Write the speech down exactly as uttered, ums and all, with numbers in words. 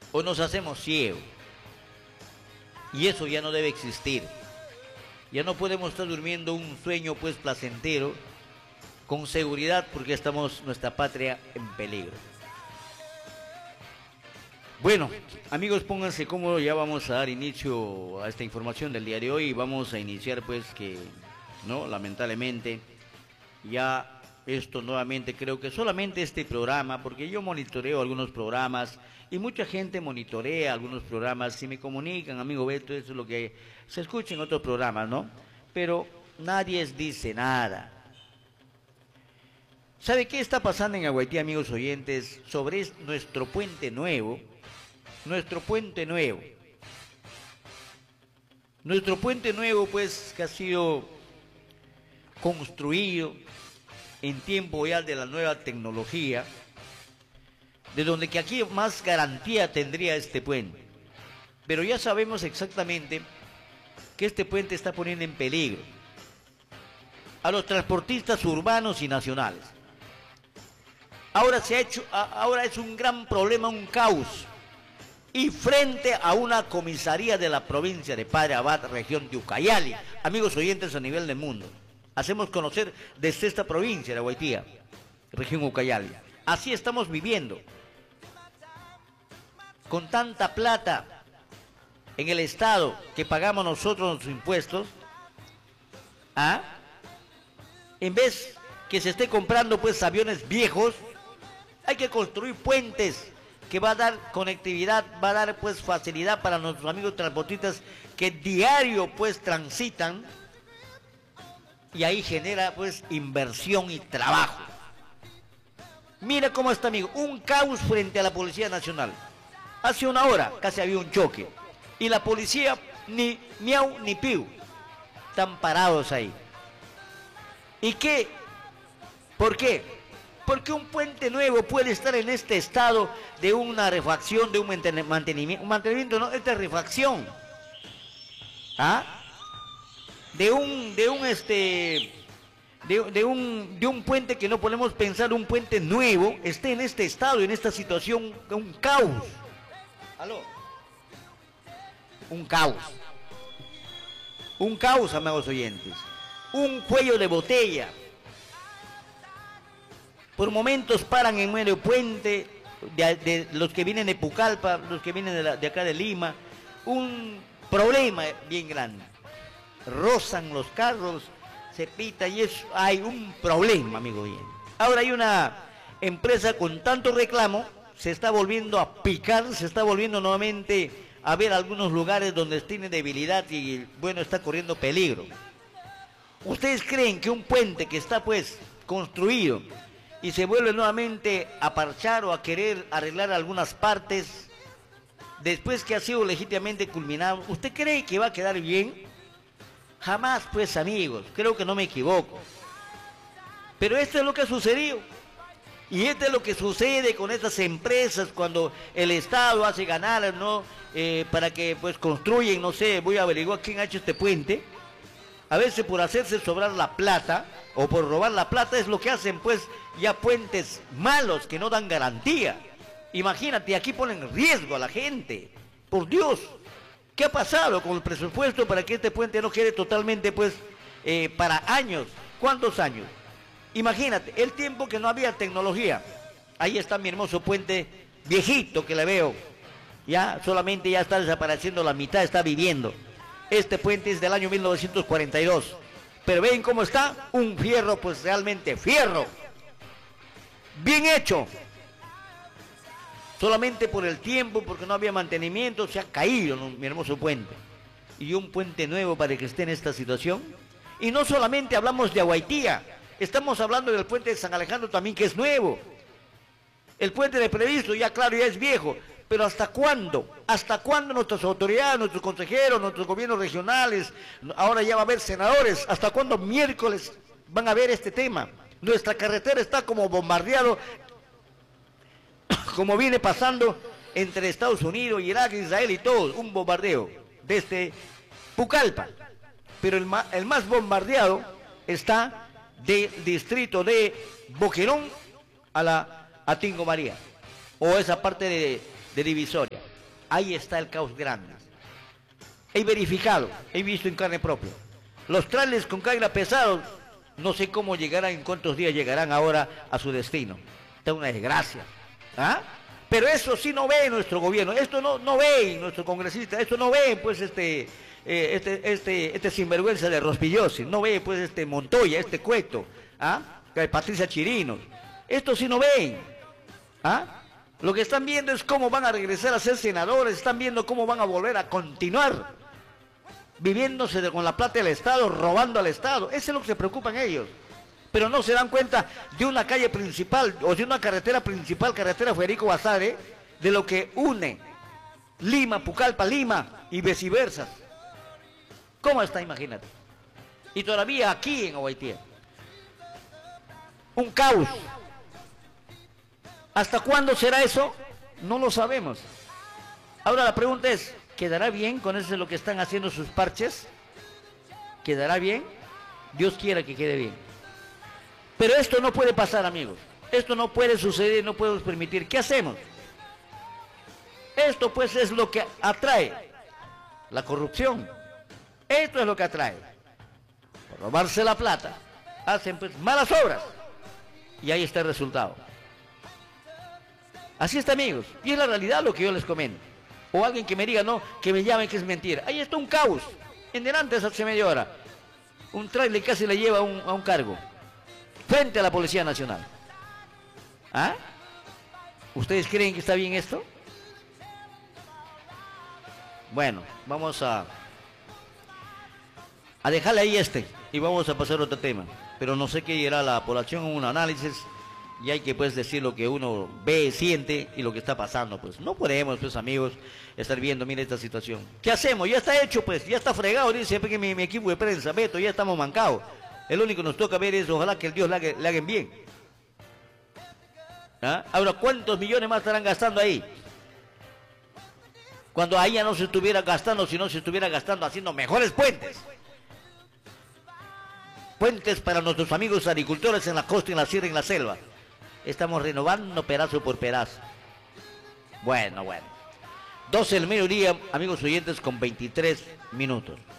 o nos hacemos ciegos. Y eso ya no debe existir. Ya no podemos estar durmiendo un sueño pues placentero, con seguridad, porque estamos nuestra patria en peligro. Bueno, amigos, pónganse cómodos, ya vamos a dar inicio a esta información del día de hoy. Vamos a iniciar pues que, no, lamentablemente, ya esto nuevamente, creo que solamente este programa, porque yo monitoreo algunos programas y mucha gente monitorea algunos programas, si me comunican, amigo Beto, eso es lo que se escucha en otros programas, ¿no? Pero nadie dice nada. ¿Sabe qué está pasando en Aguaití, amigos oyentes, sobre nuestro puente nuevo? Nuestro puente nuevo. Nuestro puente nuevo, pues, que ha sido construido en tiempo ya de la nueva tecnología, de donde que aquí más garantía tendría este puente. Pero ya sabemos exactamente que este puente está poniendo en peligro a los transportistas urbanos y nacionales. Ahora se ha hecho, ahora es un gran problema, un caos. Y frente a una comisaría de la provincia de Padre Abad, región de Ucayali, amigos oyentes a nivel del mundo, hacemos conocer desde esta provincia de Aguaitía, región Ucayali. Así estamos viviendo, con tanta plata en el Estado que pagamos nosotros nuestros impuestos, ¿ah? En vez que se esté comprando pues aviones viejos, hay que construir puentes que va a dar conectividad, va a dar pues facilidad para nuestros amigos transportistas que diario pues transitan, y ahí genera pues inversión y trabajo. Mira cómo está, amigo, un caos frente a la Policía Nacional. Hace una hora casi había un choque y la policía ni miau ni piu, están parados ahí. ¿Y qué? ¿Por qué? Porque un puente nuevo puede estar en este estado de una refacción, de un mantenimiento, un mantenimiento, no, esta es refacción, ¿ah? De un, de un, este, de, de un, de un puente que no podemos pensar, un puente nuevo, esté en este estado, en esta situación, un caos. ¿Aló? Un caos. Un caos, amigos oyentes. Un cuello de botella. Por momentos paran en medio puente, de, de los que vienen de Pucallpa, los que vienen de, la, de acá de Lima. Un problema bien grande. Rozan los carros, se pita y es, hay un problema, amigo bien. Ahora hay una empresa con tanto reclamo, se está volviendo a picar, se está volviendo nuevamente a ver algunos lugares donde tiene debilidad y, bueno, está corriendo peligro. ¿Ustedes creen que un puente que está pues construido y se vuelve nuevamente a parchar o a querer arreglar algunas partes después que ha sido legítimamente culminado, usted cree que va a quedar bien? Jamás, pues, amigos, creo que no me equivoco. Pero esto es lo que ha sucedido. Y esto es lo que sucede con estas empresas cuando el Estado hace ganar, ¿no? Eh, para que pues construyen, no sé, voy a averiguar quién ha hecho este puente. A veces por hacerse sobrar la plata o por robar la plata es lo que hacen pues ya puentes malos que no dan garantía. Imagínate, aquí ponen en riesgo a la gente. Por Dios, ¿qué ha pasado con el presupuesto para que este puente no quede totalmente pues eh, para años? ¿Cuántos años? Imagínate, el tiempo que no había tecnología. Ahí está mi hermoso puente viejito que le veo. Ya solamente ya está desapareciendo, la mitad está viviendo. Este puente es del año mil novecientos cuarenta y dos. Pero ven cómo está, un fierro, pues realmente fierro. Bien hecho. Solamente por el tiempo, porque no había mantenimiento, se ha caído, ¿no?, mi hermoso puente. Y un puente nuevo para que esté en esta situación. Y no solamente hablamos de Aguaitía, estamos hablando del puente de San Alejandro también, que es nuevo. El puente de Previsto, ya claro, ya es viejo. Pero ¿hasta cuándo? ¿Hasta cuándo nuestras autoridades, nuestros consejeros, nuestros gobiernos regionales, ahora ya va a haber senadores, hasta cuándo miércoles van a ver este tema? Nuestra carretera está como bombardeado, como viene pasando entre Estados Unidos, Irak, Israel y todo, un bombardeo desde Pucallpa. Pero el más, el más bombardeado está del distrito de Boquerón a la a Tingo María, o esa parte de, de Divisoria. Ahí está el caos grande. He verificado, he visto en carne propia. Los trailers con carga pesados, no sé cómo llegarán, en cuántos días llegarán ahora a su destino. Esta es una desgracia. ¿Ah? Pero eso sí no ve nuestro gobierno, esto no, no ve nuestro congresista, esto no ve pues este, eh, este, este, este sinvergüenza de Rospigliosi, no ve pues este Montoya, este Cueto, ¿ah? Patricia Chirinos, esto sí no ven. ¿Ah? Lo que están viendo es cómo van a regresar a ser senadores, están viendo cómo van a volver a continuar viviéndose de, con la plata del Estado, robando al Estado. Eso es lo que se preocupan ellos. Pero no se dan cuenta de una calle principal o de una carretera principal, carretera Federico Basadre, de lo que une Lima, Pucallpa, Lima y viceversa. ¿Cómo está? Imagínate. Y todavía aquí en Ovaitía. Un caos. ¿Hasta cuándo será eso? No lo sabemos. Ahora la pregunta es, ¿quedará bien con eso de lo que están haciendo sus parches? ¿Quedará bien? Dios quiera que quede bien. Pero esto no puede pasar, amigos. Esto no puede suceder, no podemos permitir. ¿Qué hacemos? Esto pues es lo que atrae la corrupción. Esto es lo que atrae. Por robarse la plata, hacen pues malas obras. Y ahí está el resultado. Así está, amigos. Y es la realidad lo que yo les comento. O alguien que me diga, no, que me llame que es mentira. Ahí está un caos. En delante hace media hora. Un trailer casi le lleva a un, a un cargo. Frente a la Policía Nacional. ¿Ah? ¿Ustedes creen que está bien esto? Bueno, vamos a, a dejarle ahí este y vamos a pasar a otro tema. Pero no sé qué dirá la población en un análisis y hay que pues decir lo que uno ve, siente y lo que está pasando. Pues no podemos, pues amigos, estar viendo, mira esta situación. ¿Qué hacemos? Ya está hecho, pues, ya está fregado, dice que mi, mi equipo de prensa, Beto, ya estamos mancados. El único que nos toca ver es, ojalá que el Dios le, haga, le hagan bien. ¿Ah? Ahora, ¿cuántos millones más estarán gastando ahí? Cuando ahí ya no se estuviera gastando, sino se estuviera gastando haciendo mejores puentes. Puentes para nuestros amigos agricultores en la costa, en la sierra, en la selva. Estamos renovando pedazo por pedazo. Bueno, bueno. doce del mediodía, amigos oyentes, con veintitrés minutos.